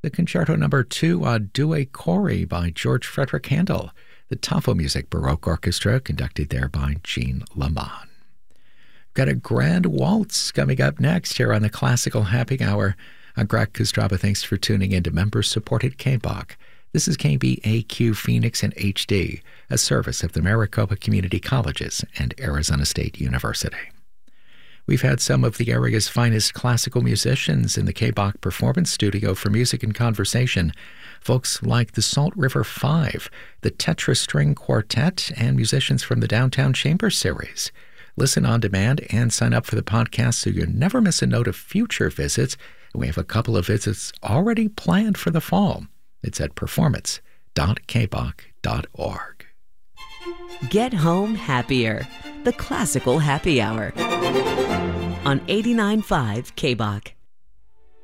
the Concerto No. 2 Due Cori by George Frederick Handel, the Tafelmusik Baroque Orchestra, conducted there by Jean Laman. Got a grand waltz coming up next here on the Classical Happy Hour. I'm Greg Kostraba. Thanks for tuning in to member-supported KBOC. This is KBAQ Phoenix in HD, a service of the Maricopa Community Colleges and Arizona State University. We've had some of the area's finest classical musicians in the KBOC Performance Studio for music and conversation. Folks like the Salt River Five, the Tetra String Quartet, and musicians from the Downtown Chamber Series. Listen on demand and sign up for the podcast so you never miss a note of future visits. We have a couple of visits already planned for the fall. It's at performance.kboc.org. Get home happier. The Classical Happy Hour on 89.5 KBOC.